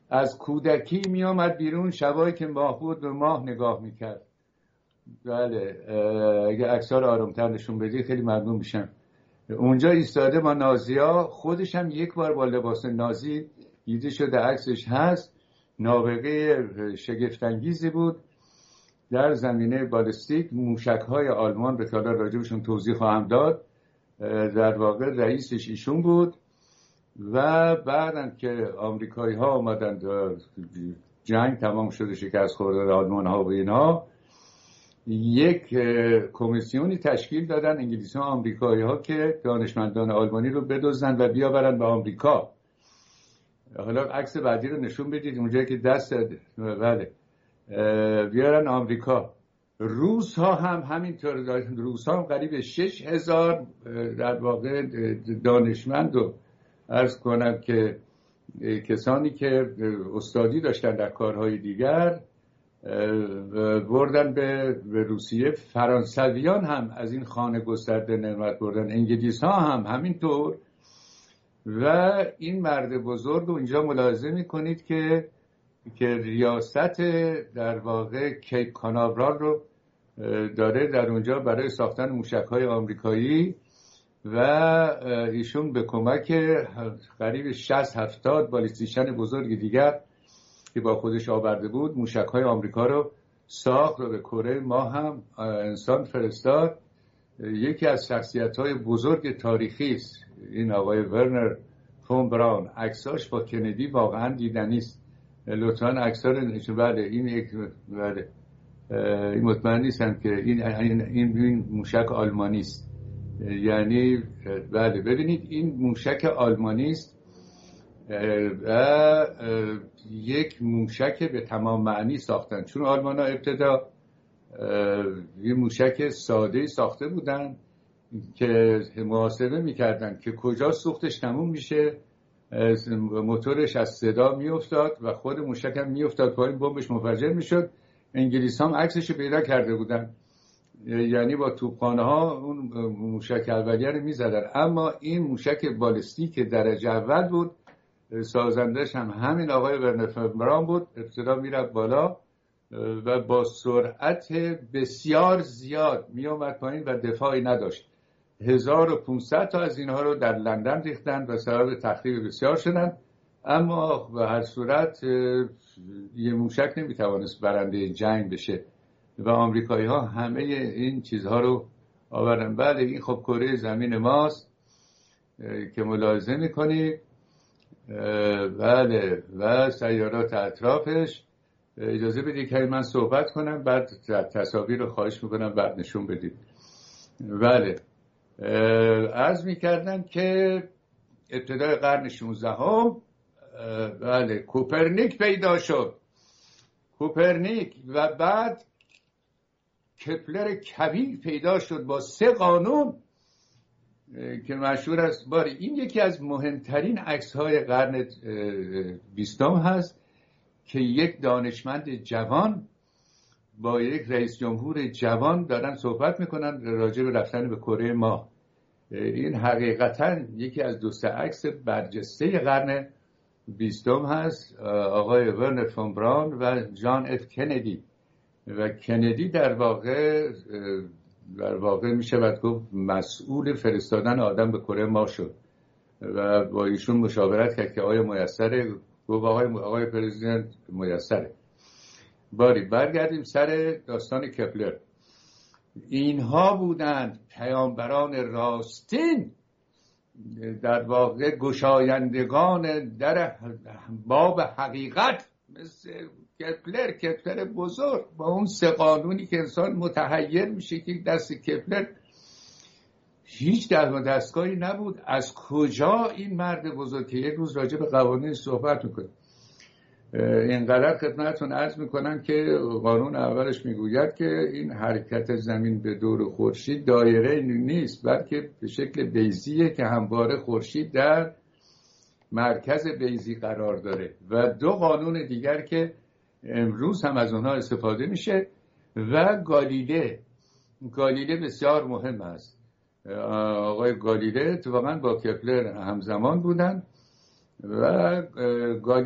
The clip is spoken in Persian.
از کودکی می آمد بیرون، شبایی که ماه بود به ماه نگاه میکرد. بله، اگه عکس‌ها رو آرومتر نشون بدی خیلی ممنون میشم. اونجا ایستاده با نازی‌ها، خودش هم یک بار با لباس نازی دیده شده، عکسش هست. نابغه شگفت‌انگیزی بود در زمینه بالستیک. موشک‌های آلمان به طلا راجبشون توضیح خواهم داد. در واقع رئیسش ایشون بود و بعدن که آمریکایی‌ها اومدن جنگ تمام شده، شکست خورده آلمان‌ها و اینها، یک کمیسیونی تشکیل دادن انگلیسی و آمریکایی‌ها که دانشمندان آلمانی رو بدزدن و بیاورن به آمریکا. حالا عکس بعدی رو نشون بدید، اونجایی که دست داده. بله، بیارن آمریکا. روس ها هم همینطور. روس ها هم قریب 6000 در واقع دانشمند رو عرض کنم که کسانی که استادی داشتن در کارهای دیگر بردن به روسیه. فرانسویان هم از این خانه گسترده نعمت بردن، انگلیس ها هم همینطور. و این مرد بزرگ رو اینجا ملاحظه میکنید که ریاست در واقع کیپ کاناورال رو داره در اونجا برای ساختن موشک‌های آمریکایی و ایشون به کمک قریب 60-70 بالیستیشن بزرگ دیگر که با خودش آورده بود موشک‌های آمریکا رو ساخت و به کره ماه هم انسان فرستاد. یکی از شخصیت‌های بزرگ تاریخی است این آقای ورنر فون براون. عکساش با کندی واقعا دیدنی است. لطفاً عکس‌ها رو نشون. بله، این یک بله این مطمئن نیستم که این موشک آلمانی است. یعنی بله ببینید این موشک آلمانی است و یک موشک به تمام معنی ساختن، چون آلمان‌ها ابتدا یه موشک ساده ساخته بودن که محاسبه می‌کردن که کجا سوختش تموم میشه، موتورش از صدا میافتاد و خود موشک هم میافتاد پایین، بمبش منفجر میشد. انگلیس هم عکسش پیدا کرده بودن، یعنی با توپخانه ها اون موشک اولیه رو میزدن. اما این موشک بالستیک درجه اول بود، سازندش هم همین آقای ورنر فون براون بود. ابتدا میرفت بالا و با سرعت بسیار زیاد میامد پایین و دفاعی نداشت. 1500 تا از اینها رو در لندن ریختن و سبب تخریب بسیار شدن. اما به هر صورت یه موشک نمیتوانست برنده جنگ بشه و آمریکایی ها همه این چیزها رو آوردن. بله، این خب کره زمین ماست که ملاحظه میکنید. بله، و سیارات اطرافش. اجازه بدید که من صحبت کنم، بعد تصاویر رو خواهش میکنم بعد نشون بدید. بله، عرض میکردم که ابتدای قرن 16 بله کوپرنیک پیدا شد. کوپرنیک و بعد کپلر کبیر پیدا شد با 3 قانون که مشهور است. باری این یکی از مهمترین عکس‌های قرن 20 هست که یک دانشمند جوان با یک رئیس جمهور جوان دارن صحبت میکنن راجع به رفتن به کره ماه. این حقیقتا یکی از 2-3 عکس برجسته قرن 20 هست. آقای ورنر فون براون و جان اف کندی. و کندی در واقع میشه گفت مسئول فرستادن آدم به کره ماه شد و با ایشون مشاورت کرد که آیا میسره. گفت آقای پرزیدنت میسره. باری برگردیم سر داستان کپلر. اینها بودند پیامبران راستین، در واقع گشایندگان در باب حقیقت، مثل کپلر بزرگ با اون 3 قانونی که انسان متحیر میشه که دست کپلر هیچ دستگاهی نبود. از کجا این مرد بزرگ که یک روز راجع به قوانین صحبت میکنه، اینقدر خدمتتون عرض میکنم که قانون اولش میگوید که این حرکت زمین به دور خورشید دایره نیست، بلکه به شکل بیضیه که همواره خورشید در مرکز بیضی قرار داره. و 2 قانون دیگر که امروز هم از اونها استفاده میشه. و گالیله بسیار مهم است. آقای گالیله اتفاقا با کپلر همزمان بودن و